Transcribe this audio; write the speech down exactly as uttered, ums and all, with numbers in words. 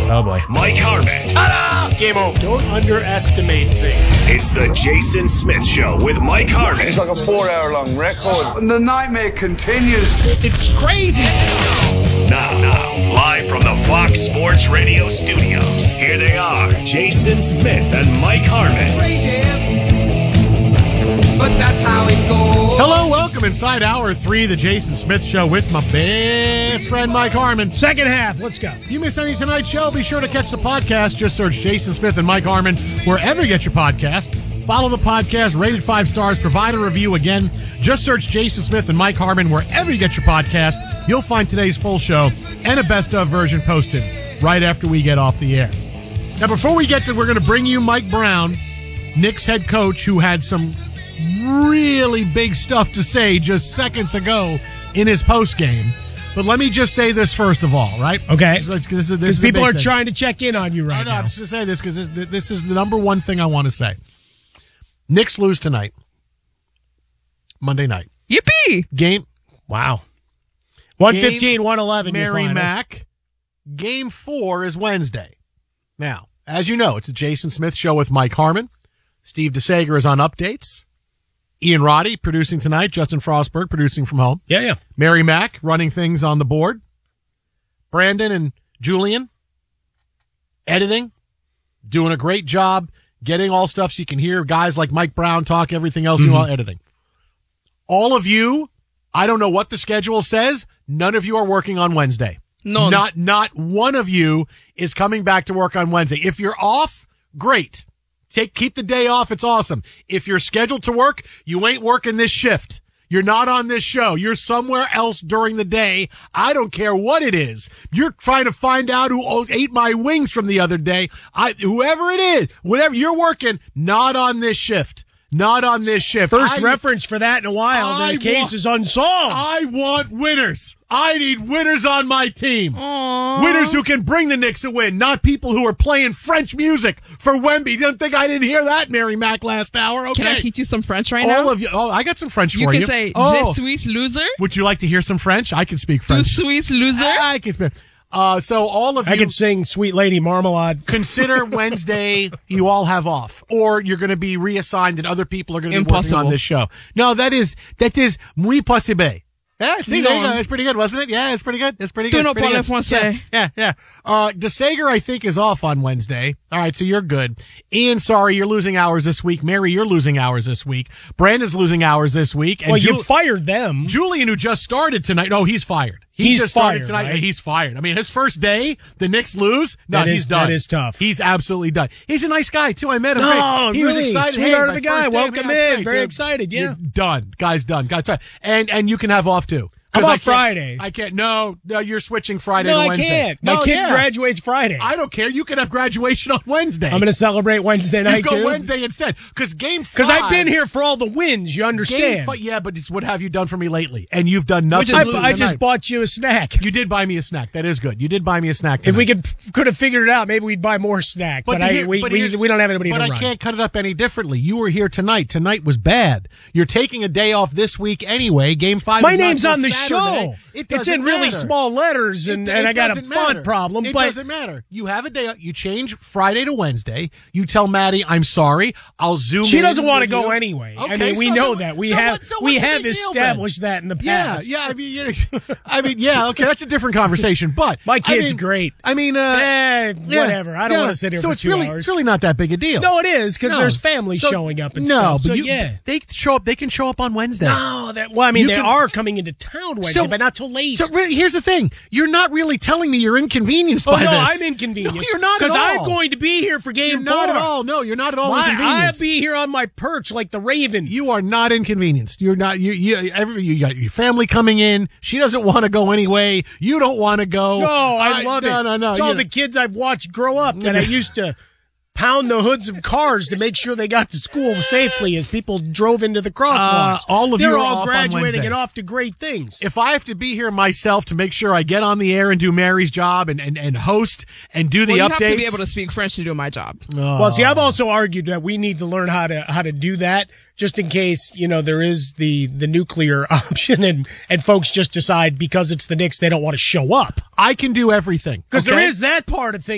Oh, boy. Mike Harmon. Ta-da! Game over. Don't underestimate things. It's the Jason Smith Show with Mike Harmon. It's like a four-hour-long record. And the nightmare continues. It's crazy. Now, now, live from the Fox Sports Radio studios, here they are, Jason Smith and Mike Harmon. Crazy. But that's how it goes. Hello, welcome inside hour three of the Jason Smith Show with my best friend Mike Harmon. Second half, let's go. You missed any tonight's show? Be sure to catch the podcast. Just search Jason Smith and Mike Harmon wherever you get your podcast. Follow the podcast, rated five stars, provide a review. Again, just search Jason Smith and Mike Harmon wherever you get your podcast. You'll find today's full show and a best of version posted right after we get off the air. Now, before we get to, we're going to bring you Mike Brown, Knicks head coach, who had some really big stuff to say just seconds ago in his post game. But let me just say this first of all, right? Okay. Because people are thing. trying to check in on you right I know, now. I'm just going to say this because this, this is the number one thing I want to say. Knicks lose tonight. Monday night. Yippee! Game. Wow. one fifteen, one eleven. Mary Mack. Game four is Wednesday. Now, as you know, it's a Jason Smith Show with Mike Harmon. Steve DeSager is on updates. Ian Roddy producing tonight. Justin Frostberg producing from home. Yeah, yeah. Mary Mack running things on the board. Brandon and Julian editing. Doing a great job getting all stuff so you can hear guys like Mike Brown talk, everything else mm-hmm. while editing. All of you, I don't know what the schedule says. None of you are working on Wednesday. No. Not, not one of you is coming back to work on Wednesday. If you're off, great. Take, keep the day off. It's awesome. If you're scheduled to work, you ain't working this shift. You're not on this show. You're somewhere else during the day. I don't care what it is. You're trying to find out who ate my wings from the other day. I, whoever it is, whatever you're working, not on this shift. Not on this shift. First I, reference for that in a while. I the case want, is unsolved. I want winners. I need winners on my team. Aww. Winners who can bring the Knicks a win, not people who are playing French music for Wemby. You don't think I didn't hear that, Mary Mack, last hour? Okay. Can I teach you some French right All now? All of you. Oh, I got some French you for you. You can say, oh. Je suis loser. Would you like to hear some French? I can speak French. Je suis loser. I can speak. Uh, so all of you. I can sing Sweet Lady Marmalade. Consider Wednesday you all have off, or you're going to be reassigned and other people are going to be Impossible. working on this show. No, that is, that is muy possible. Yeah, see, no. there you go. It's pretty good, wasn't it? Yeah, it's pretty good. It's pretty good. Tu ne pretty parles good. français. Yeah, yeah. yeah. Uh, DeSager, I think, is off on Wednesday. All right, so you're good. Ian, sorry, you're losing hours this week. Mary, you're losing hours this week. Brandon's losing hours this week. And well, Ju- you fired them. Julian, who just started tonight. No, he's fired. He he's just started fired, tonight. right? He's fired. I mean, his first day, the Knicks lose. No, that he's is, done. That is tough. He's absolutely done. He's a nice guy, too. I met him. No, he really? was excited. Sweetheart hey, of a guy. Welcome yeah, in. great, Very dude. excited, yeah. You're done. Guy's done. Guy's done. And, and you can have off, too. How about I Friday? I can't. No, no, you're switching Friday no, to Wednesday. I can't. No, My kid yeah. graduates Friday. I don't care. You can have graduation on Wednesday. I'm going to celebrate Wednesday night, you go too. Wednesday instead. Because game five. Because I've been here for all the wins, you understand. Five, yeah, but it's what have you done for me lately? And you've done nothing. I, I just bought you a snack. You did buy me a snack. That is good. You did buy me a snack tonight. If we could could have figured it out, maybe we'd buy more snack. But, but I, here, we, but we, here, we don't have anybody but to I run. can't cut it up any differently. You were here tonight. Tonight was bad. You're taking a day off this week anyway. Game five My is name's not on the Saturday. show. It it's in really matter. small letters, and, it, and it I got a matter. font problem. It but doesn't matter. You have a day. You change Friday to Wednesday. You tell Maddie, "I'm sorry. I'll zoom." She in doesn't want to you. go anyway. Okay, I mean, we so know what, that. We so have what, so we what's the have big deal, established then? that in the Yeah, past. yeah. I mean, yeah, I mean, yeah. Okay, that's a different conversation. But my kid's I mean, great. I mean, uh, eh, yeah, whatever. I don't yeah. want to sit here so for it's two really, hours. It's really not that big a deal. No, it is because no. there's family so, showing up and no, stuff. but So you, yeah, they show up. They can show up on Wednesday. No, that well, I mean, You they can- are coming into town Wednesday, So- but not till late. So really, here's the thing: you're not really telling me you're inconvenienced oh by no, this. I'm inconvenienced. No, you're not at because I'm all. going to be here for game You're not four. at all. No, you're not at all My, I'll inconvenienced. be here on my perch like the Raven. You are not inconvenienced. You're not. You you every, you got your family coming in. She doesn't want to go anyway. You don't want to go. No, I, love no, it. No, no, It's no. all the kids I've watched grow up that I used to pound the hoods of cars to make sure they got to school safely as people drove into the crosswalks. Uh, all of They're you are all off on graduating Wednesday. and off to great things. If I have to be here myself to make sure I get on the air and do Mary's job and, and, and host and do the well, you updates. have to be able to speak French to do my job. Oh. Well, see, I've also argued that we need to learn how to how to do that, just in case, you know, there is the, the nuclear option and, and folks just decide because it's the Knicks they don't want to show up. I can do everything. Because okay? there is that part of things.